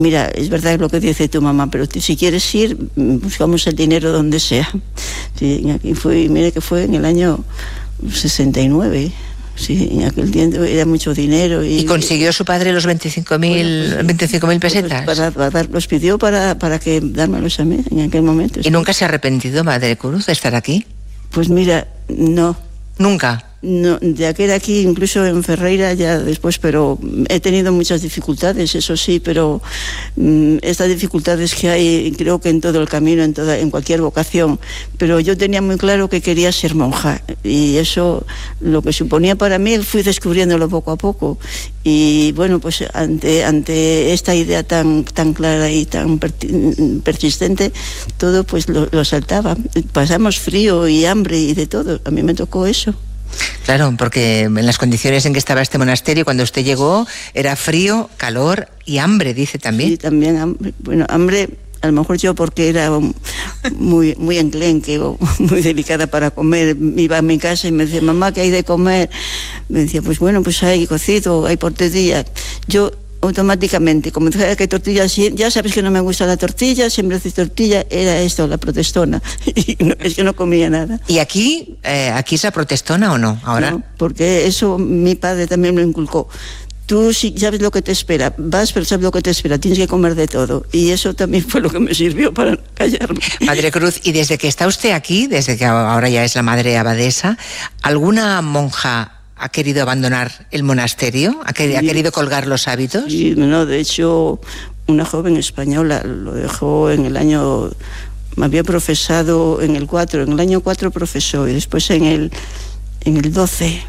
Mira, es verdad lo que dice tu mamá, pero si quieres ir, buscamos el dinero donde sea. Sí, aquí fue, mire que fue en el año 69. Sí, en aquel tiempo era mucho dinero. ¿Y consiguió su padre los 25.000 pesetas? Pues los pidió para que dármelos a mí en aquel momento. ¿Y nunca se ha arrepentido, Madre Cruz, de estar aquí? Pues mira, no. ¿Nunca? No, ya que era aquí, incluso en Ferreira ya después, pero he tenido muchas dificultades, eso sí, pero estas dificultades que hay, creo que en todo el camino, en cualquier vocación, pero yo tenía muy claro que quería ser monja, y eso, lo que suponía para mí, fui descubriéndolo poco a poco, y bueno, pues ante esta idea tan clara y tan persistente, todo pues lo saltaba. Pasamos frío y hambre y de todo, a mí me tocó eso. Claro, porque en las condiciones en que estaba este monasterio, cuando usted llegó, era frío, calor y hambre, dice también. Sí, también hambre. Bueno, hambre, a lo mejor yo porque era muy enclenque o muy delicada para comer, iba a mi casa y me decía, mamá, ¿qué hay de comer? Me decía, pues bueno, pues hay cocido, hay por tortilla. Yo automáticamente, como decía que tortilla, ya sabes que no me gusta la tortilla, siempre haces tortilla, era esto, la protestona. Y no, es que no comía nada. ¿Y aquí es la protestona o no? Ahora. No, porque eso mi padre también lo inculcó. Tú sí sabes lo que te espera, vas, pero sabes lo que te espera, tienes que comer de todo. Y eso también fue lo que me sirvió para callarme. Madre Cruz, y desde que está usted aquí, desde que ahora ya es la madre abadesa, ¿alguna monja ha querido abandonar el monasterio? ¿Ha querido colgar los hábitos? Sí, no, de hecho, una joven española lo dejó en el año... Me había profesado en el 4, en el año 4 profesó, y después en el 12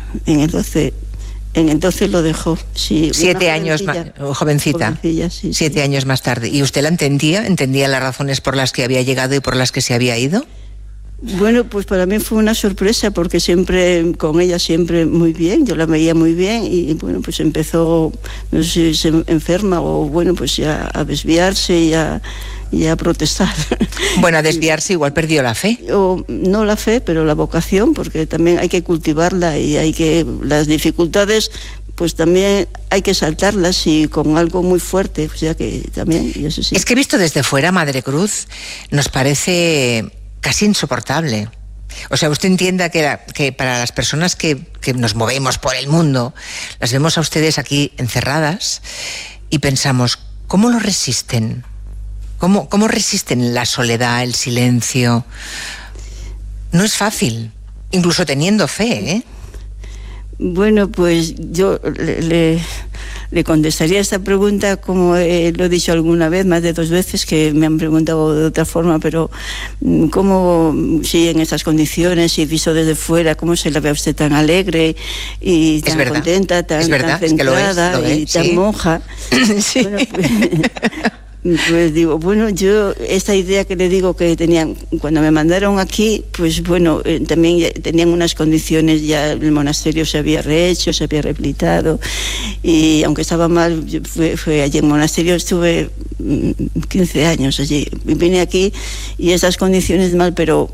lo dejó. Sí, 7 años más, jovencita. Sí, 7 años más tarde. ¿Y usted la entendía? ¿Entendía las razones por las que había llegado y por las que se había ido? Bueno, pues para mí fue una sorpresa porque siempre, con ella siempre muy bien, yo la veía muy bien y bueno, pues empezó, no sé si se enferma o bueno, pues ya a desviarse y a protestar. Bueno, a desviarse igual perdió la fe. O, no la fe, pero la vocación, porque también hay que cultivarla y las dificultades, pues también hay que saltarlas y con algo muy fuerte, o sea que también, y eso sí. Es que visto desde fuera, Madre Cruz, nos parece casi insoportable. O sea, usted entienda que para las personas que nos movemos por el mundo, las vemos a ustedes aquí encerradas y pensamos, ¿cómo lo resisten? ¿Cómo resisten la soledad, el silencio? No es fácil, incluso teniendo fe, ¿eh? Bueno, pues yo le contestaría esta pregunta como lo he dicho alguna vez, más de 2 veces que me han preguntado de otra forma, pero ¿cómo, si en estas condiciones y visto desde fuera, cómo se la ve a usted tan alegre y tan contenta, tan centrada y tan monja? Sí. Bueno, pues digo, bueno, yo esta idea que le digo que tenían cuando me mandaron aquí, pues bueno, también tenían unas condiciones, ya el monasterio se había rehecho, se había rehabilitado y aunque estaba mal, fue allí en el monasterio, estuve 15 años allí, vine aquí y esas condiciones mal, pero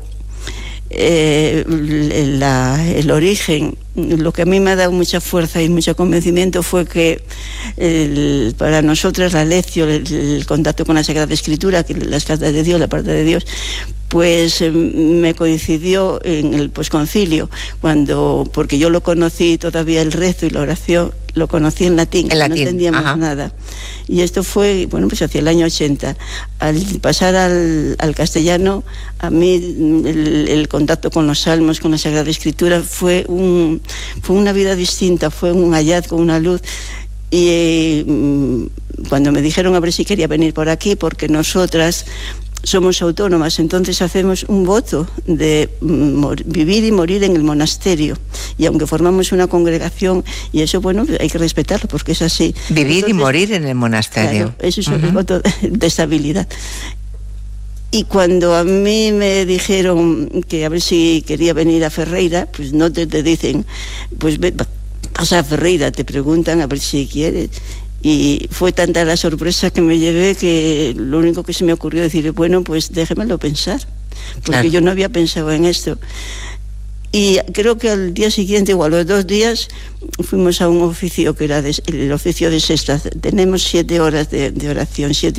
el origen, lo que a mí me ha dado mucha fuerza y mucho convencimiento fue que para nosotras la lección, el contacto con la Sagrada Escritura, que las cartas de Dios, la palabra de Dios, pues me coincidió en el posconcilio, porque yo lo conocí todavía el rezo y la oración, lo conocí en latín. No entendíamos nada. Y esto fue, bueno, pues hacia el año 80. Al pasar al castellano, a mí el contacto con los salmos, con la Sagrada Escritura, fue una vida distinta, fue un hallazgo, una luz. Y cuando me dijeron a ver si quería venir por aquí, porque nosotras somos autónomas, entonces hacemos un voto de vivir y morir en el monasterio, y aunque formamos una congregación, y eso, bueno, hay que respetarlo porque es así. Vivir y morir en el monasterio. Claro, eso es un voto de estabilidad. Y cuando a mí me dijeron que a ver si quería venir a Ferreira, pues no te dicen, pues vas a Ferreira, te preguntan a ver si quieres. Y fue tanta la sorpresa que me llevé que lo único que se me ocurrió decir, bueno, pues déjemelo pensar, porque yo no había pensado en esto. Y creo que al día siguiente o a los 2 días fuimos a un oficio que era el oficio de sexta. Tenemos 7 horas de oración, 7